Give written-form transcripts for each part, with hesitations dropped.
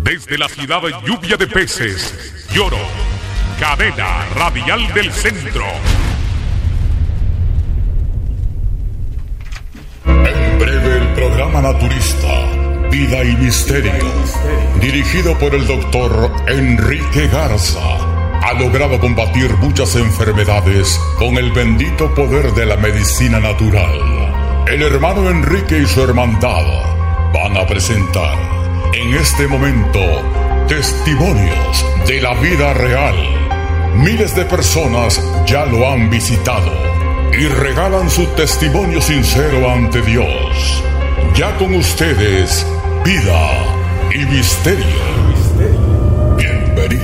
Desde la ciudad de Lluvia de Peces, Lloro, cadena radial del centro. En breve el programa naturista, Vida y Misterio, dirigido por el doctor Enrique Garza, ha logrado combatir muchas enfermedades con el bendito poder de la medicina natural. El hermano Enrique y su hermandad van a presentar en este momento testimonios de la vida real. Miles de personas ya lo han visitado y regalan su testimonio sincero ante Dios. Ya con ustedes, Vida y Misterio. Bienvenidos.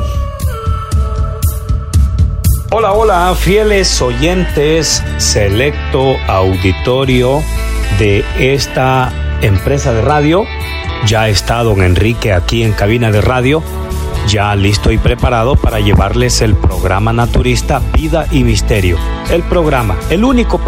Hola, hola, fieles oyentes, selecto auditorio de esta empresa de radio. Ya está don Enrique aquí en cabina de radio, ya listo y preparado para llevarles el programa naturista Vida y Misterio. El programa, el único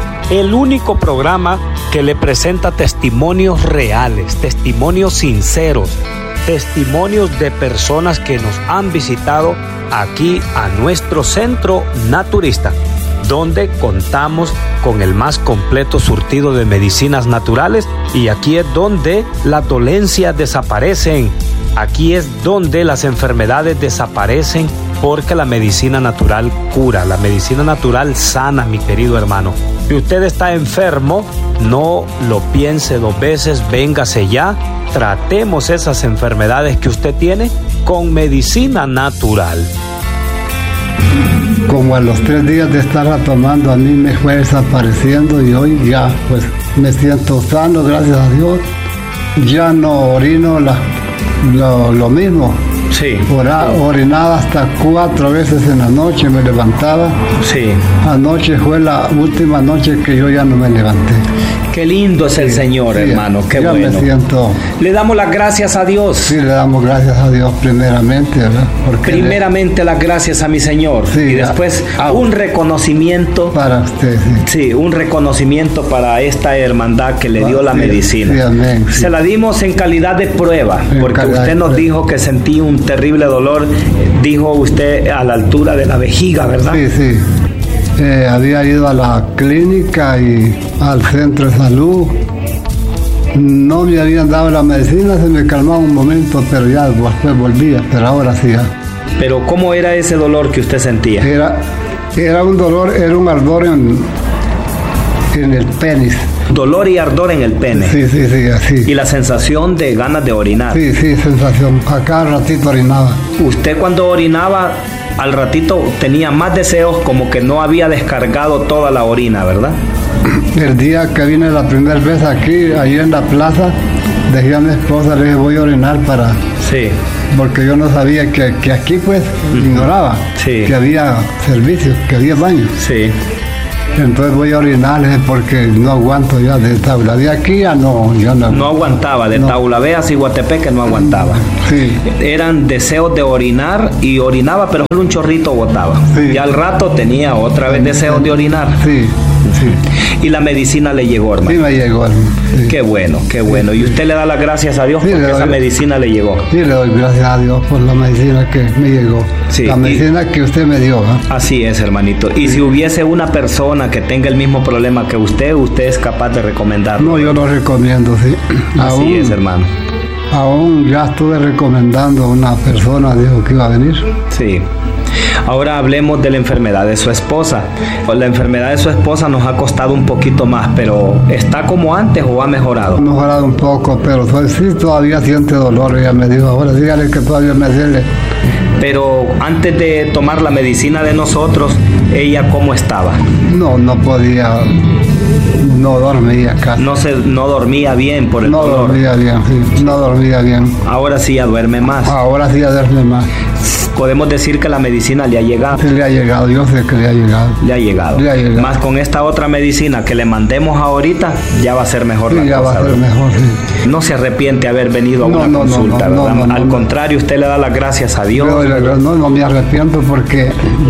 programa que le presenta testimonios reales, testimonios sinceros, testimonios de personas que nos han visitado aquí a nuestro centro naturista, donde contamos con el más completo surtido de medicinas naturales, y aquí es donde las dolencias desaparecen, aquí es donde las enfermedades desaparecen, porque la medicina natural cura, la medicina natural sana, mi querido hermano. Si usted está enfermo, no lo piense dos veces, véngase ya, tratemos esas enfermedades que usted tiene con medicina natural. Como a los 3 días de estarla tomando, a mí me fue desapareciendo y hoy ya pues me siento sano, gracias a Dios. Ya no orino lo mismo. Sí. Orinaba hasta 4 veces en la noche, me levantaba. Sí. Anoche fue la última noche que yo ya no me levanté. Qué lindo es el Señor, hermano, qué ya bueno. Me siento... Le damos las gracias a Dios. Sí, le damos gracias a Dios primeramente, ¿verdad? Primeramente las gracias a mi Señor. Sí, y después un reconocimiento. Para usted, sí. Sí, un reconocimiento para esta hermandad que le dio la medicina. Sí, amén. Sí. Se la dimos en calidad de prueba, porque usted nos dijo que sentí un terrible dolor, dijo usted a la altura de la vejiga, ¿verdad? Sí, sí. Había ido a la clínica y al centro de salud. No me habían dado la medicina, se me calmaba un momento, pero ya después volvía, pero ahora sí ya. Pero ¿cómo era ese dolor que usted sentía? Era un dolor, era un ardor en el pene. Dolor y ardor en el pene. Sí, sí, sí, así. Y la sensación de ganas de orinar. Sí, sí, sensación. A cada ratito orinaba. Usted cuando orinaba, al ratito tenía más deseos, como que no había descargado toda la orina, ¿verdad? El día que vine la primera vez aquí, ahí en la plaza, dejé a mi esposa, le dije, voy a orinar para... Sí. Porque yo no sabía que aquí, pues, ignoraba que había servicios, que había baños. Sí. Entonces voy a orinar porque no aguanto ya de Taula. De aquí ya no. No aguantaba, de Taula B a Ciguatepeque no aguantaba. Sí. Eran deseos de orinar y orinaba, pero solo un chorrito botaba. Sí. Y al rato tenía otra vez deseos de orinar. Sí, sí. Y la medicina le llegó, hermano. Sí, me llegó, hermano. Sí. Qué bueno, qué bueno. Y usted le da las gracias a Dios porque esa medicina le llegó. Sí, le doy gracias a Dios por la medicina que me llegó. Sí, la medicina que usted me dio. Así es, hermanito. Y si hubiese una persona que tenga el mismo problema que usted es capaz de recomendarlo. No, yo lo recomiendo, sí. Así es, hermano. Aún ya estuve recomendando a una persona, dijo que iba a venir. Sí. Ahora hablemos de la enfermedad de su esposa. La enfermedad de su esposa nos ha costado un poquito más, pero ¿está como antes o ha mejorado? Ha mejorado un poco, pero sí todavía siente dolor. Ella me dijo, ahora dígale que todavía me duele. Pero antes de tomar la medicina de nosotros, ¿ella cómo estaba? No podía, no dormía casi. No dormía bien por el dolor. No dormía bien, sí, no dormía bien. Ahora sí ya duerme más. Ahora sí ya duerme más. Podemos decir que la medicina le ha llegado. Sí, le ha llegado, yo sé que le ha llegado. Le ha llegado. Más con esta otra medicina que le mandemos ahorita, ya va a ser mejor la cosa. Ya va a ser mejor, sí. No se arrepiente haber venido a una consulta, ¿verdad? Al contrario, usted le da las gracias a Dios. No me arrepiento porque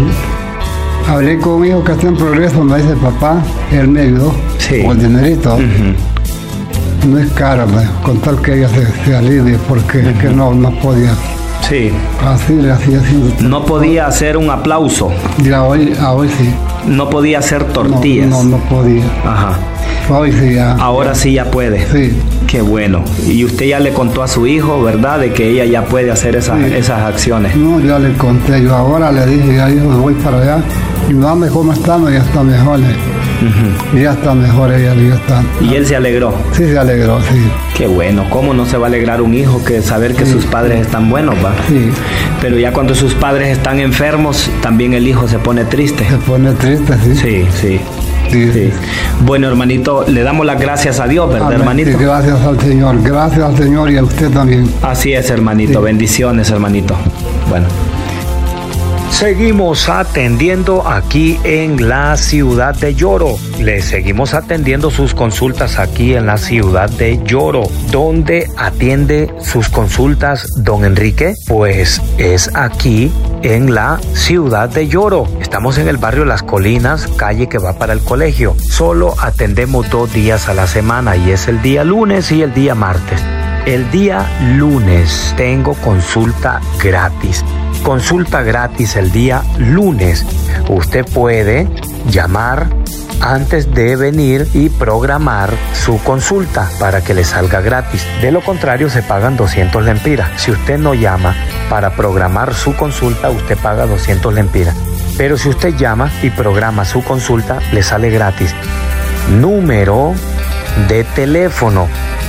hablé con un hijo que está en progreso, me dice papá, él me ayudó con el dinerito. no es cara, con tal que ella se alivie, porque es que no podía. Sí. Así haciendo. No podía hacer un aplauso. Ya hoy sí. No podía hacer tortillas. No podía. Ajá. Hoy sí ya. Ahora sí ya puede. Sí. Qué bueno. Y usted ya le contó a su hijo, ¿verdad? De que ella ya puede hacer esas acciones. No, ya le conté. Yo ahora le dije, ya hijo, voy para allá. Y mami, ¿cómo está? No, ya está mejor. Ya está mejor ella, ya está. ¿Y él se alegró? Sí, se alegró, sí. Qué bueno. ¿Cómo no se va a alegrar un hijo que saber que sus padres están buenos, va? Sí. Pero ya cuando sus padres están enfermos, también el hijo se pone triste. Se pone triste, sí. Sí. Bueno, hermanito, le damos las gracias a Dios, ¿verdad, hermanito? Sí, gracias al Señor y a usted también. Así es, hermanito. Sí. Bendiciones, hermanito. Bueno. Seguimos atendiendo aquí en la ciudad de Yoro. Le seguimos atendiendo sus consultas aquí en la ciudad de Yoro. ¿Dónde atiende sus consultas don Enrique? Pues es aquí en la ciudad de Yoro. Estamos en el barrio Las Colinas, calle que va para el colegio. Solo atendemos 2 días a la semana y es el día lunes y el día martes. El día lunes tengo consulta gratis. Consulta gratis el día lunes. Usted puede llamar antes de venir y programar su consulta para que le salga gratis. De lo contrario, se pagan 200 lempiras. Si usted no llama para programar su consulta, usted paga 200 lempiras. Pero si usted llama y programa su consulta, le sale gratis. Número de teléfono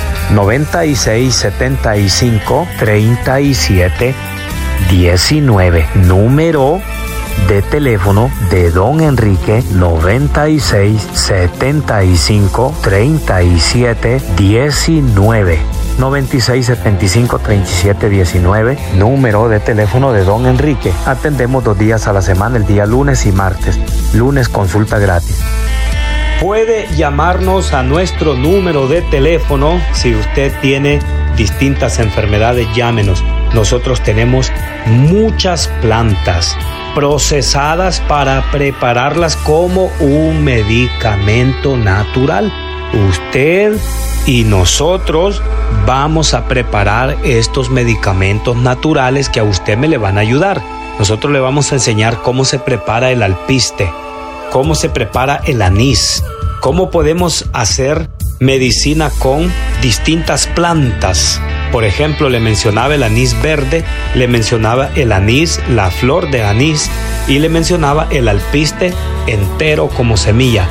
9675-3719. Número de teléfono de don Enrique 9675-3719. 9675-3719. Número de teléfono de don Enrique. Atendemos 2 días a la semana, el día lunes y martes. Lunes consulta gratis. Puede llamarnos a nuestro número de teléfono. Si usted tiene distintas enfermedades, llámenos. Nosotros tenemos muchas plantas procesadas para prepararlas como un medicamento natural. Usted y nosotros vamos a preparar estos medicamentos naturales que a usted me le van a ayudar. Nosotros le vamos a enseñar cómo se prepara el alpiste, cómo se prepara el anís, cómo podemos hacer medicina con distintas plantas. Por ejemplo, le mencionaba el anís verde, le mencionaba el anís, la flor de anís y le mencionaba el alpiste entero como semilla.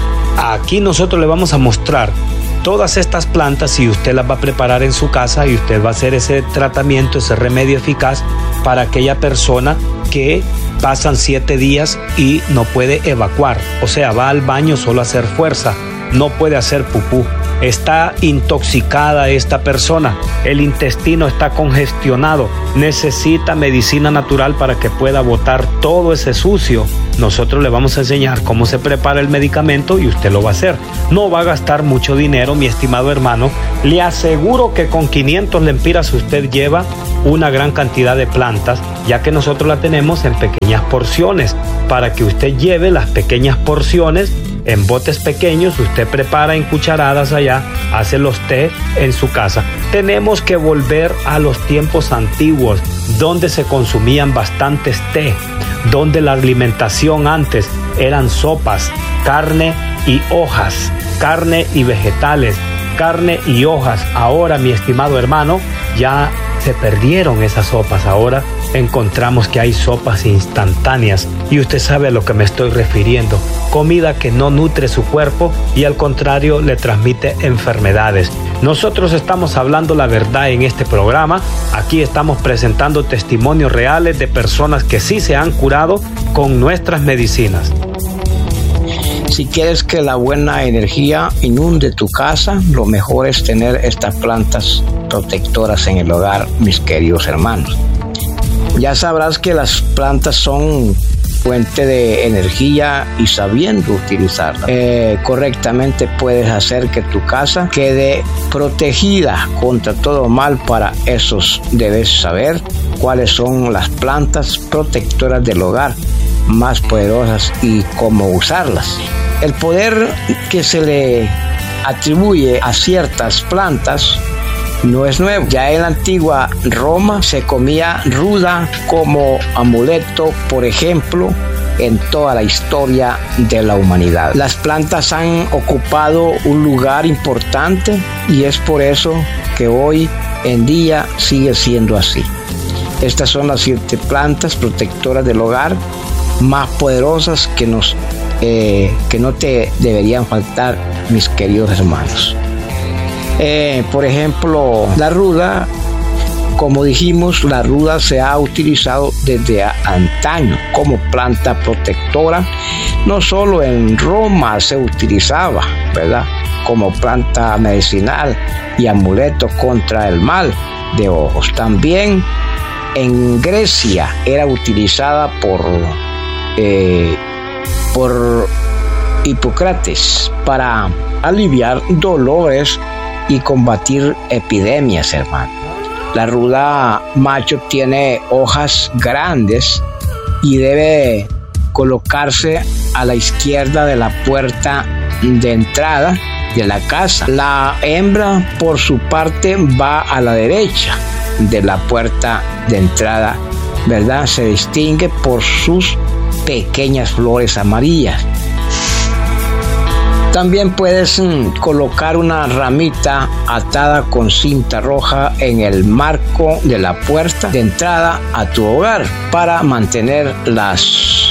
Aquí nosotros le vamos a mostrar todas estas plantas y usted las va a preparar en su casa y usted va a hacer ese tratamiento, ese remedio eficaz para aquella persona que pasan 7 días y no puede evacuar. O sea, va al baño solo a hacer fuerza, no puede hacer pupú. Está intoxicada esta persona, el intestino está congestionado, necesita medicina natural para que pueda botar todo ese sucio. Nosotros le vamos a enseñar cómo se prepara el medicamento y usted lo va a hacer. No va a gastar mucho dinero, mi estimado hermano. Le aseguro que con 500 lempiras usted lleva una gran cantidad de plantas, ya que nosotros la tenemos en pequeñas porciones. Para que usted lleve las pequeñas porciones en botes pequeños, usted prepara en cucharadas allá, hace los té en su casa. Tenemos que volver a los tiempos antiguos, donde se consumían bastantes té, donde la alimentación antes eran sopas, carne y hojas, carne y vegetales, carne y hojas. Ahora, mi estimado hermano, ya se perdieron esas sopas. Ahora encontramos que hay sopas instantáneas y usted sabe a lo que me estoy refiriendo. Comida que no nutre su cuerpo y al contrario le transmite enfermedades. Nosotros estamos hablando la verdad en este programa. Aquí estamos presentando testimonios reales de personas que sí se han curado con nuestras medicinas. Si quieres que la buena energía inunde tu casa, lo mejor es tener estas plantas protectoras en el hogar, mis queridos hermanos. Ya sabrás que las plantas son fuente de energía y sabiendo utilizarlas correctamente puedes hacer que tu casa quede protegida contra todo mal. Para eso debes saber cuáles son las plantas protectoras del hogar más poderosas y cómo usarlas. El poder que se le atribuye a ciertas plantas no es nuevo. Ya en la antigua Roma se comía ruda como amuleto, por ejemplo, en toda la historia de la humanidad. Las plantas han ocupado un lugar importante y es por eso que hoy en día sigue siendo así. Estas son las 7 plantas protectoras del hogar más poderosas que no te deberían faltar, mis queridos hermanos. Por ejemplo, la ruda, como dijimos, la ruda se ha utilizado desde antaño como planta protectora. No solo en Roma se utilizaba, ¿verdad?, como planta medicinal y amuleto contra el mal de ojos. También en Grecia era utilizada por Hipócrates para aliviar dolores y combatir epidemias, hermano. La ruda macho tiene hojas grandes y debe colocarse a la izquierda de la puerta de entrada de la casa. La hembra, por su parte, va a la derecha de la puerta de entrada, ¿verdad? Se distingue por sus pequeñas flores amarillas. También puedes colocar una ramita atada con cinta roja en el marco de la puerta de entrada a tu hogar para mantener las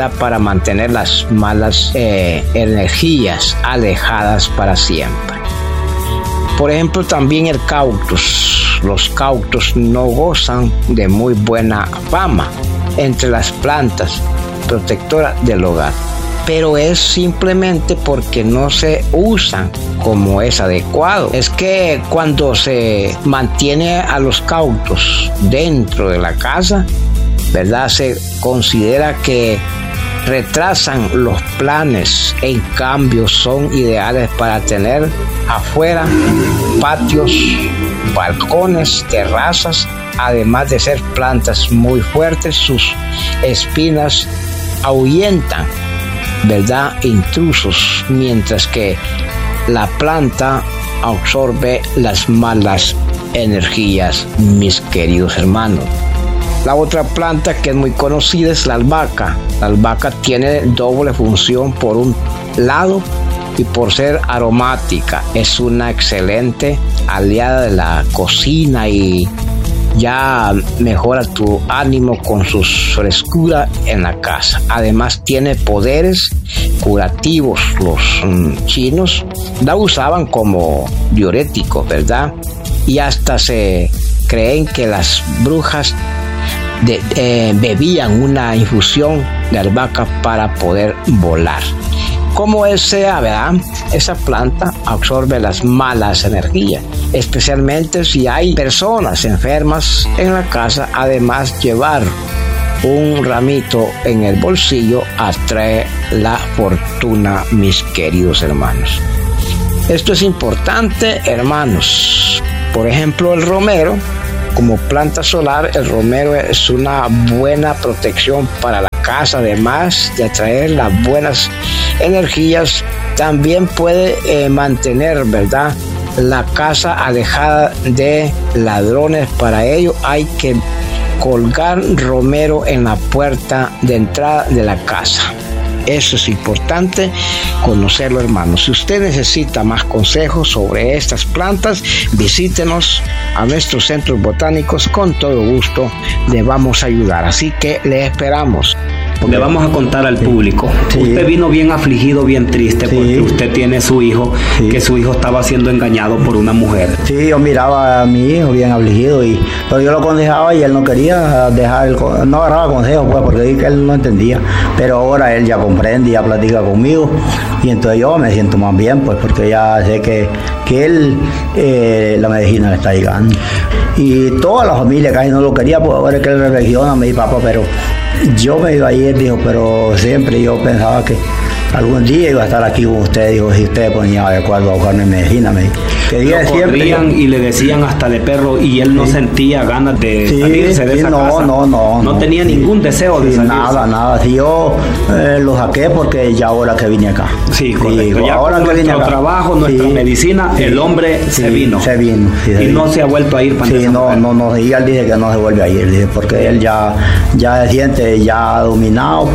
malas energías alejadas para siempre. Por ejemplo, también el cautus. Los cautus no gozan de muy buena fama entre las plantas protectoras del hogar, pero es simplemente porque no se usan como es adecuado. Es que cuando se mantiene a los cautos dentro de la casa, ¿verdad?, se considera que retrasan los planes. En cambio, son ideales para tener afuera patios, balcones, terrazas. Además de ser plantas muy fuertes, sus espinas ahuyentan, ¿verdad?, intrusos, mientras que la planta absorbe las malas energías, mis queridos hermanos. La otra planta que es muy conocida es la albahaca. La albahaca tiene doble función. Por un lado, y por ser aromática, es una excelente aliada de la cocina y ya mejora tu ánimo con su frescura en la casa. Además tiene poderes curativos. Los chinos la usaban como diurético, ¿verdad? Y hasta se creen que las brujas bebían una infusión de albahaca para poder volar. Como sea, ¿verdad?, esa planta absorbe las malas energías, especialmente si hay personas enfermas en la casa. Además, llevar un ramito en el bolsillo atrae la fortuna, mis queridos hermanos. Esto es importante, hermanos. Por ejemplo, el romero, como planta solar, el romero es una buena protección para la casa. Además de atraer las buenas energías, también puede mantener, ¿verdad?, la casa alejada de ladrones. Para ello hay que colgar romero en la puerta de entrada de la casa. Eso es importante conocerlo, hermanos. Si usted necesita más consejos sobre estas plantas, visítenos a nuestros centros botánicos. Con todo gusto le vamos a ayudar. Así que le esperamos. Le vamos a contar al público. Sí. Usted vino bien afligido, bien triste, porque usted tiene su hijo, que su hijo estaba siendo engañado por una mujer. Sí, yo miraba a mi hijo bien afligido, pero yo lo aconsejaba y él no quería no agarraba consejos, pues, porque dije que él no entendía. Pero ahora él ya comprende, ya platica conmigo, y entonces yo me siento más bien, pues, porque ya sé que él, la medicina le está llegando. Y toda la familia casi no lo quería, pues ahora es que él reflexiona, me dice, papá, pero yo me iba a ir, dijo, pero siempre yo pensaba que algún día iba a estar aquí con usted, dijo, si usted ponía de acuerdo a buscarme medicina, me dijo, que diga lo siempre. corrían y le decían hasta de perro y él no sentía ganas de salirse de esa casa. No tenía ningún deseo de salirse. Nada. Si yo lo saqué porque ya ahora que vine acá. Sí, correcto. Ya ahora con que vine nuestro acá. trabajo, nuestra medicina, el hombre se vino. Y no se ha vuelto a ir para no, y él dice que no se vuelve a ir, dice, porque él ya se siente ya dominado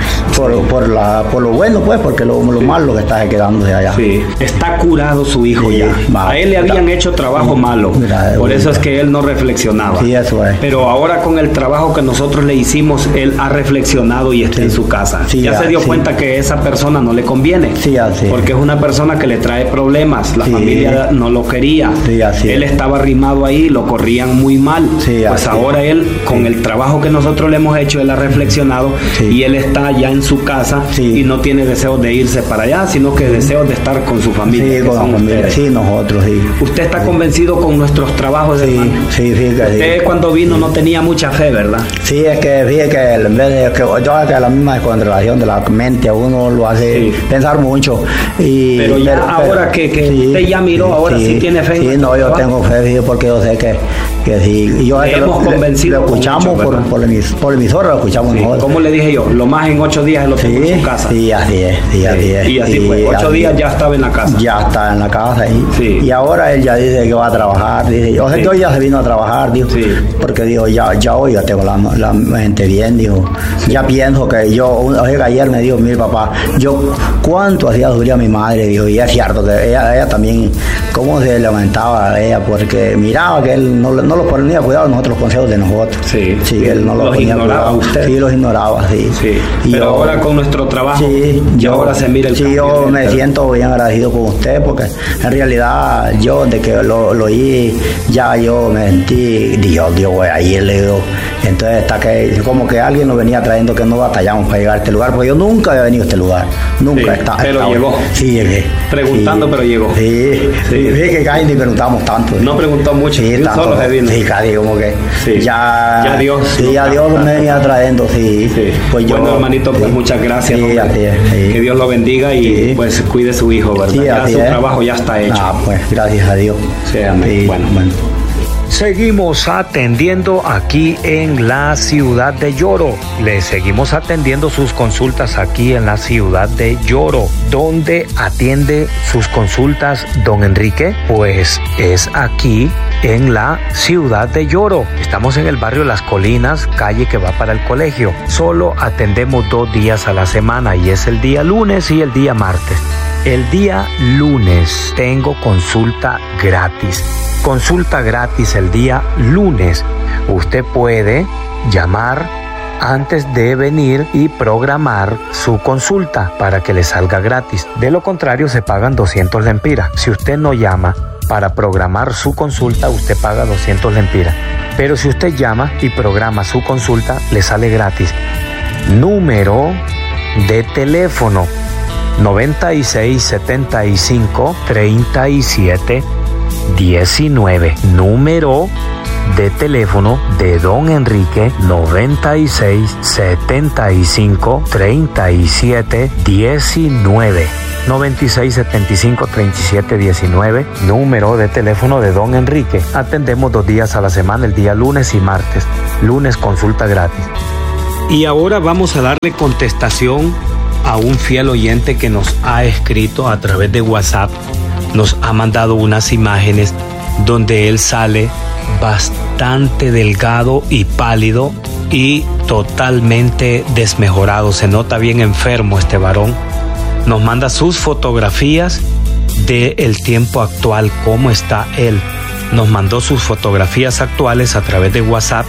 por lo bueno, pues, porque lo malo que está quedándose allá. Sí, está curado su hijo ya. A él le habían hecho trabajo malo, por eso es que él no reflexionaba. Sí, eso es. Pero ahora con el trabajo que nosotros le hicimos, él ha reflexionado y está en su casa. Sí, ya se dio cuenta que esa persona no le conviene. Sí, así. Porque es una persona que le trae problemas. La familia no lo quería. Sí, así. Él estaba arrimado ahí, lo corrían muy mal. Sí, pues así. ahora él, con el trabajo que nosotros le hemos hecho, él ha reflexionado y él está ya en su casa y no tiene deseos de irse para allá, sino que deseos de estar con su familia. Sí, con la familia. Sí, nosotros, sí. ¿Usted está convencido con nuestros trabajos, hermano? Sí, Usted cuando vino no tenía mucha fe, ¿verdad? Sí, es que fíjate que en vez de que la misma descontrolación de la mente a uno lo hace pensar mucho. Pero ahora que usted ya miró, ahora sí tiene fe. Sí, no, yo tengo fe, porque yo sé que sí. Y yo le hemos convencido. Lo escuchamos por el emisora, lo escuchamos nosotros. ¿Cómo le dije yo? Lo más en 8 días lo tengo en su casa. Sí, así es. Y así fue. 8 días ya estaba en la casa. Ya está en la casa. Y ahora él ya dice que va a trabajar. Dice, o sea que hoy ya se vino a trabajar, dijo. Porque dijo, ya hoy ya tengo la mente bien, dijo. Ya pienso que ayer me dijo, mire papá, cuánto hacía sufrir a mi madre, dijo, y es cierto que ella también, cómo se lamentaba a ella, porque miraba que él no lo ponía cuidado nosotros, los consejos de nosotros. Sí, él no los ponía cuidado. Usted. Sí, los ignoraba, sí. Pero ahora con nuestro trabajo, ahora se mira el cambio. Sí, yo me siento bien agradecido con usted, porque en realidad yo, de que lo oí, ya yo me sentí, Dios, güey, ahí le digo. Entonces está que como que alguien nos venía trayendo que no batallamos para llegar a este lugar, porque yo nunca había venido a este lugar, nunca. Pero llegó. Sí, llegué. Preguntando, pero llegó. Sí, que casi ni preguntamos tanto. No preguntó mucho, solo se vino. Sí, casi como que ya Dios. Sí, ya Dios me venía trayendo, Pues bueno, hermanito, pues muchas gracias. Que Dios lo bendiga y pues cuide su hijo, ¿verdad? Ya su trabajo ya está hecho. Pues gracias a Dios. Sí, amén. Bueno. Seguimos atendiendo aquí en la ciudad de Yoro. Le seguimos atendiendo sus consultas aquí en la ciudad de Yoro. ¿Dónde atiende sus consultas don Enrique? Pues es aquí en la ciudad de Yoro. Estamos en el barrio Las Colinas, calle que va para el colegio. Solo atendemos 2 días a la semana y es el día lunes y el día martes. El día lunes tengo consulta gratis. Consulta gratis el día lunes. Usted puede llamar antes de venir y programar su consulta para que le salga gratis. De lo contrario, se pagan 200 lempiras. Si usted no llama para programar su consulta, usted paga 200 lempiras. Pero si usted llama y programa su consulta, le sale gratis. Número de teléfono 96 75 37 19. Número de teléfono de don Enrique 96 75 37 19. 96 75 37 19. Número de teléfono de don Enrique. Atendemos 2 días a la semana, el día lunes y martes. Lunes consulta gratis. Y ahora vamos a darle contestación a un fiel oyente que nos ha escrito a través de WhatsApp. Nos ha mandado unas imágenes donde él sale bastante delgado y pálido y totalmente desmejorado. Se nota bien enfermo este varón. Nos manda sus fotografías del tiempo actual, cómo está él. Nos mandó sus fotografías actuales a través de WhatsApp.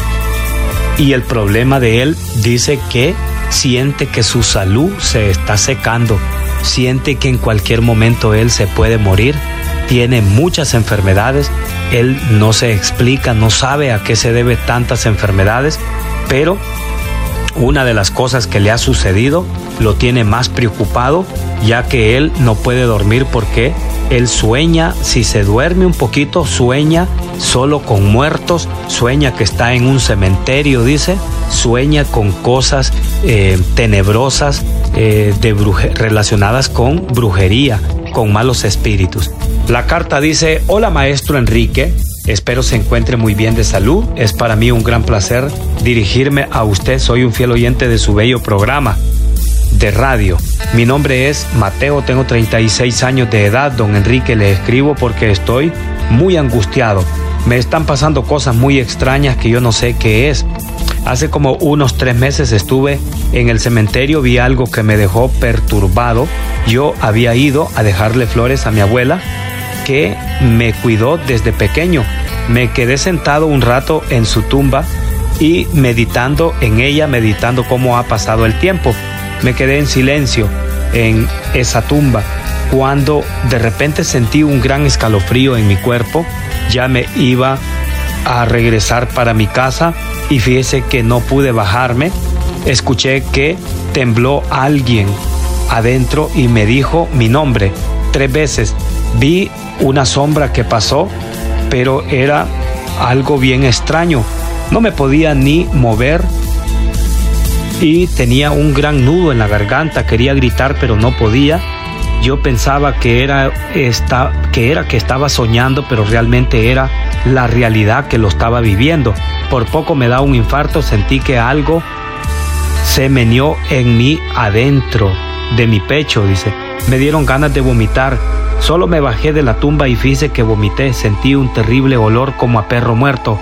Y el problema de él, dice que siente que su salud se está secando. Siente que en cualquier momento él se puede morir. Tiene muchas enfermedades. Él no se explica, no sabe a qué se debe tantas enfermedades, pero una de las cosas que le ha sucedido lo tiene más preocupado, ya que él no puede dormir porque él sueña, si se duerme un poquito, sueña solo con muertos, sueña que está en un cementerio, dice, sueña con cosas tenebrosas relacionadas con brujería, con malos espíritus. La carta dice: hola maestro Enrique, espero se encuentre muy bien de salud. Es para mí un gran placer dirigirme a usted. Soy un fiel oyente de su bello programa de radio. Mi nombre es Mateo, tengo 36 años de edad. Don Enrique, le escribo porque estoy muy angustiado. Me están pasando cosas muy extrañas que yo no sé qué es. Hace como unos 3 meses estuve en el cementerio, vi algo que me dejó perturbado. Yo había ido a dejarle flores a mi abuela, que me cuidó desde pequeño. Me quedé sentado un rato en su tumba y meditando en ella, meditando cómo ha pasado el tiempo. Me quedé en silencio en esa tumba cuando de repente sentí un gran escalofrío en mi cuerpo. Ya me iba a regresar para mi casa y fíjese que no pude bajarme. Escuché que tembló alguien adentro y me dijo mi nombre 3 veces. Vi una sombra que pasó, pero era algo bien extraño. No me podía ni mover y tenía un gran nudo en la garganta. Quería gritar, pero no podía. Yo pensaba que estaba soñando, pero realmente era la realidad que lo estaba viviendo. Por poco me da un infarto, sentí que algo se meneó en mí adentro de mi pecho, dice. Me dieron ganas de vomitar. Solo me bajé de la tumba y fíjese que vomité. Sentí un terrible olor como a perro muerto.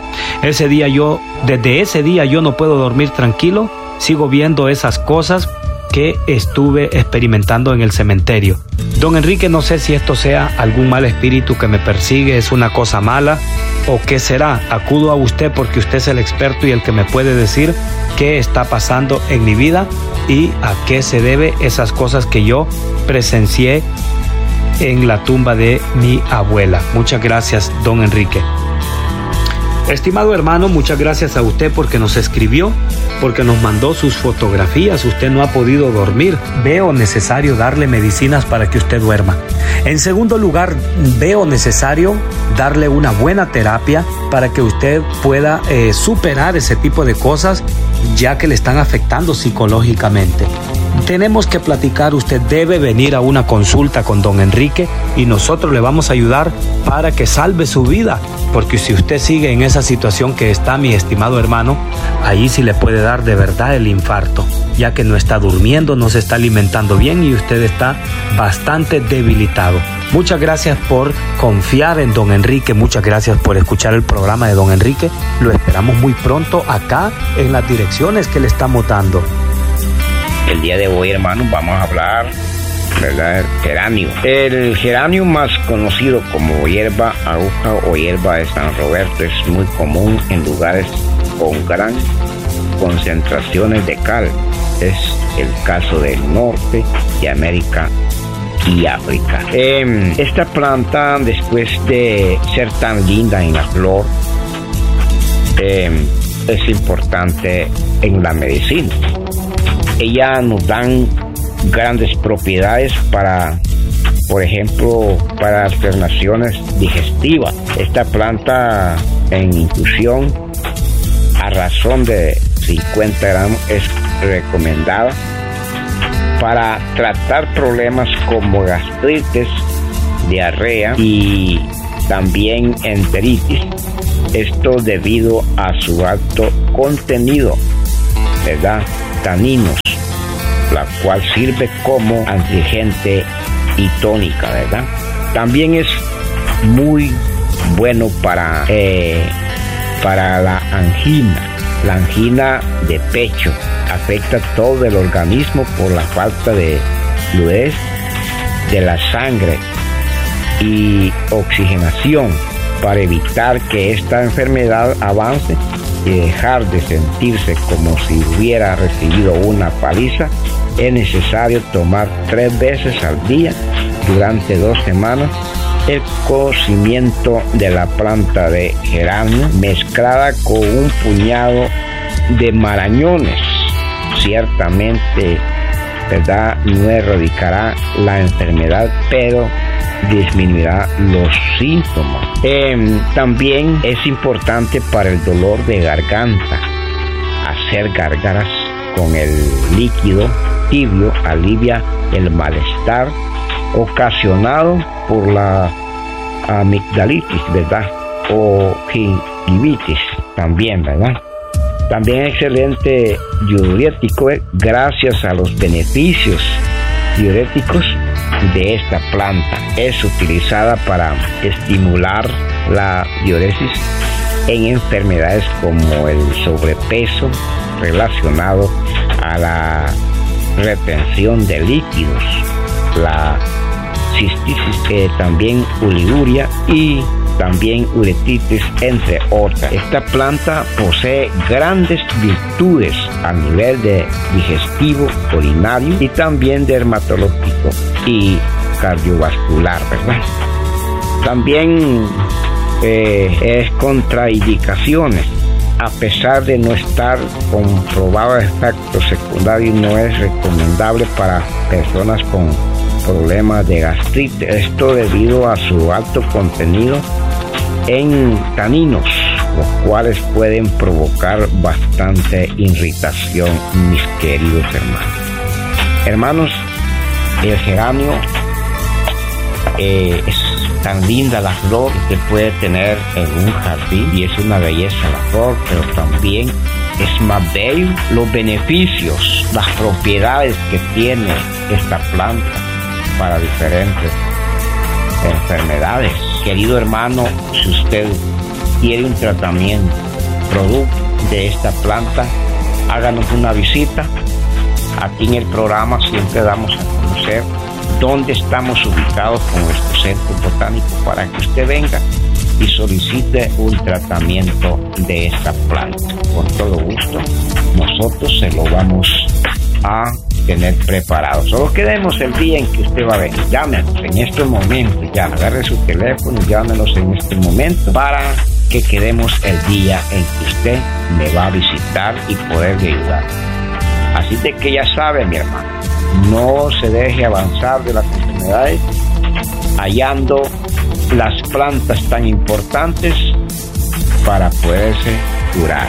Desde ese día yo no puedo dormir tranquilo. Sigo viendo esas cosas que estuve experimentando en el cementerio. Don Enrique, no sé si esto sea algún mal espíritu que me persigue, es una cosa mala o qué será. Acudo a usted porque usted es el experto y el que me puede decir qué está pasando en mi vida y a qué se debe esas cosas que yo presencié en la tumba de mi abuela. Muchas gracias, don Enrique. Estimado hermano, muchas gracias a usted porque nos escribió, porque nos mandó sus fotografías. Usted no ha podido dormir. Veo necesario darle medicinas para que usted duerma. En segundo lugar, veo necesario darle una buena terapia para que usted pueda superar ese tipo de cosas, ya que le están afectando psicológicamente. Tenemos que platicar, usted debe venir a una consulta con don Enrique y nosotros le vamos a ayudar para que salve su vida, porque si usted sigue en esa situación que está, mi estimado hermano, ahí sí le puede dar de verdad el infarto, ya que no está durmiendo, no se está alimentando bien y usted está bastante debilitado. Muchas gracias por confiar en don Enrique, muchas gracias por escuchar el programa de don Enrique. Lo esperamos muy pronto acá en las direcciones que le estamos dando. El día de hoy, hermanos, vamos a hablar, ¿verdad?, del geranio. El geranio, más conocido como hierba aguja o hierba de San Roberto, es muy común en lugares con gran concentraciones de cal. Es el caso del norte de América y África. Esta planta, después de ser tan linda en la flor, es importante en la medicina. Ella nos dan grandes propiedades para, por ejemplo, para alternaciones digestivas. Esta planta en infusión a razón de 50 gramos es recomendada para tratar problemas como gastritis, diarrea y también enteritis. Esto debido a su alto contenido, ¿verdad?, taninos, la cual sirve como astringente y tónica, ¿verdad? También es muy bueno para la angina de pecho. Afecta todo el organismo por la falta de fluidez de la sangre y oxigenación. Para evitar que esta enfermedad avance y dejar de sentirse como si hubiera recibido una paliza, es necesario tomar 3 veces al día durante 2 semanas el cocimiento de la planta de geranio mezclada con un puñado de marañones. Ciertamente, ¿verdad?, no erradicará la enfermedad, pero disminuirá los síntomas. También es importante para el dolor de garganta. Hacer gárgaras con el líquido tibio alivia el malestar ocasionado por la amigdalitis, ¿verdad? O gingivitis también, ¿verdad? También excelente diurético, gracias a los beneficios diuréticos de esta planta. Es utilizada para estimular la diuresis en enfermedades como el sobrepeso relacionado a la retención de líquidos, la cistitis, también oliguria y también uretitis, entre otras. Esta planta posee grandes virtudes a nivel de digestivo, urinario y también dermatológico y cardiovascular, ¿verdad? También es contraindicaciones. A pesar de no estar comprobado efectos secundarios, no es recomendable para personas con problemas de gastritis. Esto debido a su alto contenido en taninos, los cuales pueden provocar bastante irritación, mis queridos hermanos. Hermanos, el geranio es tan linda la flor que puede tener en un jardín y es una belleza la flor, pero también es más bello los beneficios, las propiedades que tiene esta planta para diferentes enfermedades. Querido hermano, si usted quiere un tratamiento producto de esta planta, háganos una visita. Aquí en el programa siempre damos a conocer dónde estamos ubicados con nuestro centro botánico para que usted venga y solicite un tratamiento de esta planta. Con todo gusto, nosotros se lo vamos a tener preparado. Solo quedemos el día en que usted va a venir. Llámenos en este momento, ya agarre su teléfono y llámenos en este momento para que quedemos el día en que usted me va a visitar y poderle ayudar. Así de que ya sabe, mi hermano, no se deje avanzar de las enfermedades hallando las plantas tan importantes para poderse curar.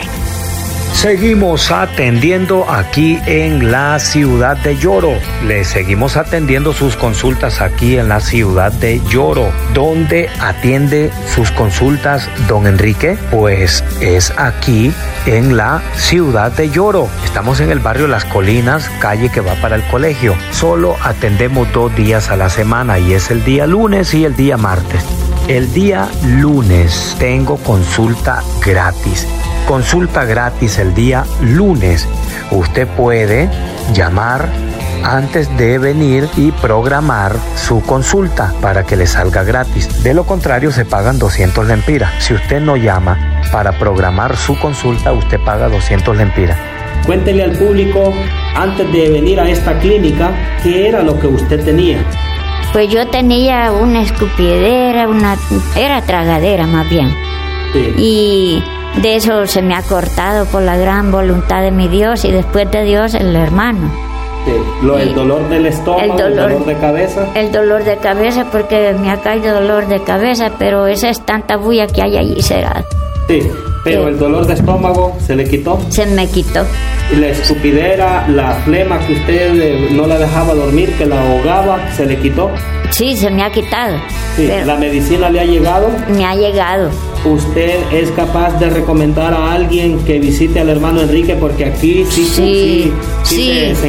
Seguimos atendiendo aquí en la ciudad de Yoro. Le seguimos atendiendo sus consultas aquí en la ciudad de Yoro. ¿Dónde atiende sus consultas don Enrique? Pues es aquí en la ciudad de Yoro. Estamos en el barrio Las Colinas, calle que va para el colegio. Solo atendemos 2 días a la semana y es el día lunes y el día martes. El día lunes tengo consulta gratis. Consulta gratis el día lunes. Usted puede llamar antes de venir y programar su consulta para que le salga gratis. De lo contrario, se pagan 200 lempiras. Si usted no llama para programar su consulta, usted paga 200 lempiras. Cuéntele al público, antes de venir a esta clínica, ¿qué era lo que usted tenía? Pues yo tenía una escupidera, era tragadera más bien. Sí. Y de eso se me ha cortado por la gran voluntad de mi Dios y después de Dios el hermano. Sí. El dolor del estómago, el dolor de cabeza. El dolor de cabeza, porque me ha caído dolor de cabeza, pero esa es tanta bulla que hay allí será. Sí, pero sí. El dolor de estómago ¿se le quitó? Se me quitó. Y la escupidera, la flema que usted no la dejaba dormir, que la ahogaba, ¿se le quitó? Sí, se me ha quitado. Sí. ¿La medicina le ha llegado? Me ha llegado. ¿Usted es capaz de recomendar a alguien que visite al hermano Enrique? Porque aquí sí.